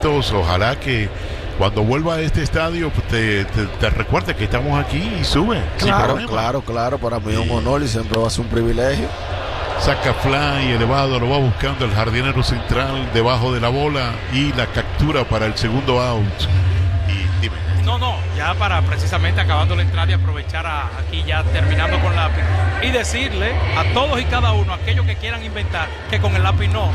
Ojalá que cuando vuelva a este estadio pues, te recuerde que estamos aquí y sube. Claro, para mí es un honor y siempre va a ser un privilegio. Saca fly elevado, lo va buscando el jardinero central debajo de la bola y la captura para el segundo out. Y dime. No, ya para precisamente acabando la entrada y aprovechar aquí ya terminando con lápiz y decirle a todos y cada uno, aquellos que quieran inventar, que con el lápiz no.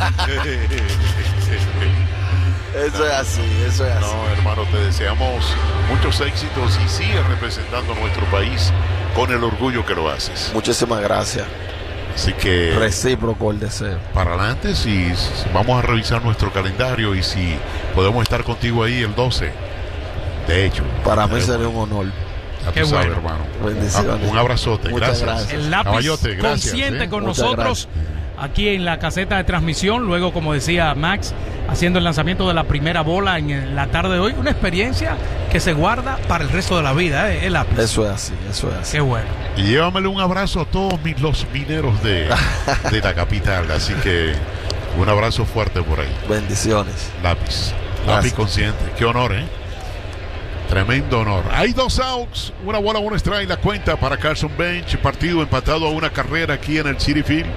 Eso es así. No, hermano, te deseamos muchos éxitos y sigue representando a nuestro país con el orgullo que lo haces. Muchísimas gracias. Así que recíproco el deseo. Para adelante, si vamos a revisar nuestro calendario y si podemos estar contigo ahí el 12. De hecho, para mí sería un honor. Qué bueno, hermano. Bendiciones. Un abrazote. Gracias. El lápiz Caballote, gracias, consciente con Muchas nosotros. Gracias. Aquí en la caseta de transmisión, luego como decía Max, haciendo el lanzamiento de la primera bola en la tarde de hoy, una experiencia que se guarda para el resto de la vida, el lápiz. Eso es así. Qué bueno. Y llévamele un abrazo a todos los mineros de la capital, así que un abrazo fuerte por ahí. Bendiciones. Lápiz consciente, qué honor, tremendo honor. Hay 2 outs, una bola, un strike, la cuenta para Carson Bench, partido empatado a una carrera aquí en el Citi Field.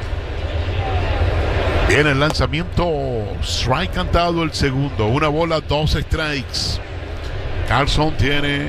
Viene el lanzamiento, strike cantado el segundo, una bola, 2 strikes. Carson tiene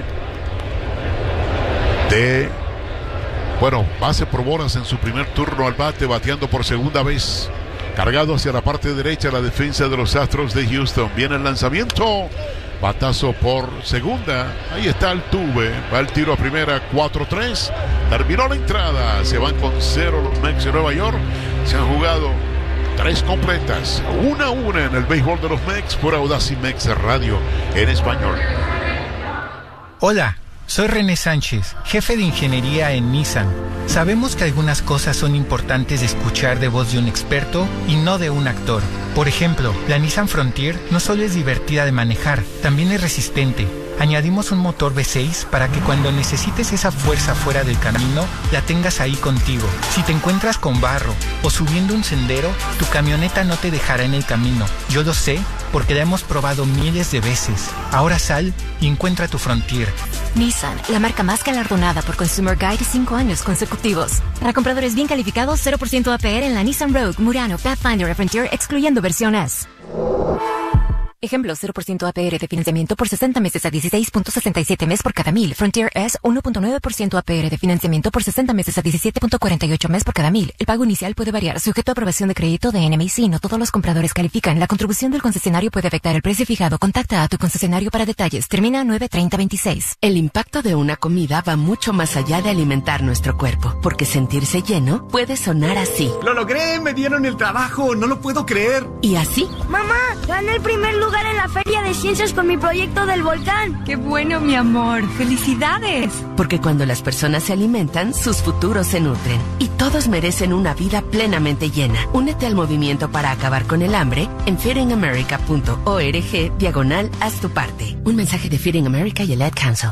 base por bolas en su primer turno al bate, bateando por segunda vez. Cargado hacia la parte derecha la defensa de los Astros de Houston. Viene el lanzamiento, batazo por segunda. Ahí está el tuve, va el tiro a primera, 4-3. Terminó la entrada, se van con 0 los Mets de Nueva York. Se han jugado 3 completas, 1-1 en el béisbol de los Mets por Audacy Mex Radio en español. Hola, soy René Sánchez, jefe de ingeniería en Nissan. Sabemos que algunas cosas son importantes de escuchar de voz de un experto y no de un actor. Por ejemplo, la Nissan Frontier no solo es divertida de manejar, también es resistente. Añadimos un motor V6 para que cuando necesites esa fuerza fuera del camino, la tengas ahí contigo. Si te encuentras con barro o subiendo un sendero, tu camioneta no te dejará en el camino. Yo lo sé porque la hemos probado miles de veces. Ahora sal y encuentra tu Frontier. Nissan, la marca más galardonada por Consumer Guide 5 años consecutivos. Para compradores bien calificados, 0% APR en la Nissan Rogue, Murano, Pathfinder y Frontier, excluyendo versión S. Ejemplo, 0% APR de financiamiento por 60 meses a 16.67 mes por cada 1000. Frontier S, 1.9% APR de financiamiento por 60 meses a 17.48 mes por cada 1000. El pago inicial puede variar, sujeto a aprobación de crédito de NMIC. No todos los compradores califican. La contribución del concesionario puede afectar el precio fijado. Contacta a tu concesionario para detalles. Termina 9/30/26. El impacto de una comida va mucho más allá de alimentar nuestro cuerpo, porque sentirse lleno puede sonar así. ¡Lo logré! ¡Me dieron el trabajo! ¡No lo puedo creer! Y así. ¡Mamá! ¡Gané el primer lugar en la Feria de Ciencias con mi proyecto del volcán! ¡Qué bueno, mi amor! ¡Felicidades! Porque cuando las personas se alimentan, sus futuros se nutren. Y todos merecen una vida plenamente llena. Únete al movimiento para acabar con el hambre en feedingamerica.org/haz tu parte. Un mensaje de Feeding America y el Ad Council.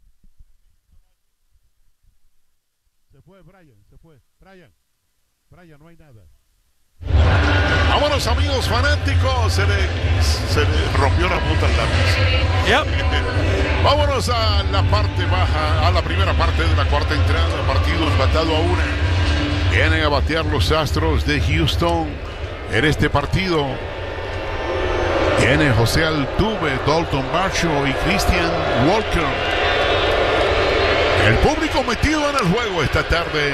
Se fue Brian. Brian, no hay nada. Vámonos, amigos fanáticos. Se le rompió la punta al lápiz. Vámonos a la parte baja, a la primera parte de la cuarta entrada. Partido empatado a 1. Vienen a batear los Astros de Houston en este partido. Viene José Altuve, Dalton Varsho y Christian Walker. El público metido en el juego esta tarde.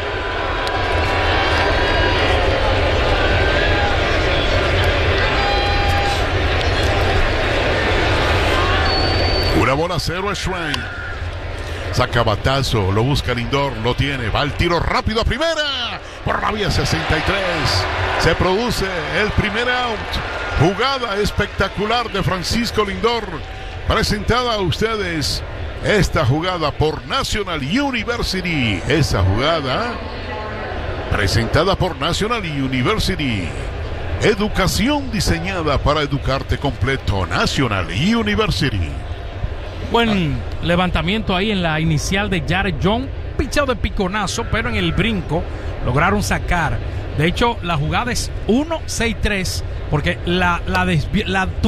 Una bola, 0 strike. Saca batazo, lo busca Lindor, lo tiene, va el tiro rápido a primera, por la vía 63. Se produce el primer out. Jugada espectacular de Francisco Lindor, presentada a ustedes esta jugada por National University. Esa jugada presentada por National University. Educación diseñada para educarte completo. National University. Buen levantamiento ahí en la inicial de Jared Young. Pichado de piconazo, pero en el brinco lograron sacar. De hecho, la jugada es 1-6-3 Porque la